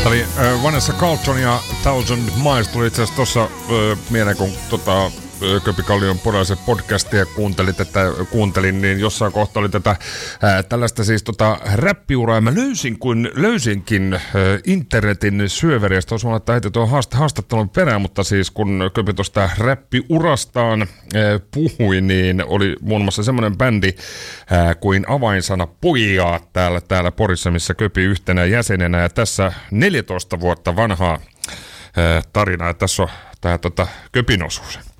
Eli Vanessa Carlton ja Thousand Miles tuli itse asiassa tuossa mieleen, kun Köpi Kallion Porilaisen podcastia kuuntelin, niin jossain kohtaa oli tätä tällaista siis räppiuraa. Ja mä löysinkin internetin syöveristä, olisi laittaa heti tuon haastattelun perään, mutta siis kun Köpi tuosta räppiurastaan puhui, niin oli muun muassa semmoinen bändi kuin Avainsana Pojaat täällä Porissa, missä Köpi yhtenä jäsenenä. Ja tässä 14 vuotta vanhaa tarinaa, ja tässä on tämä Köpin osuus.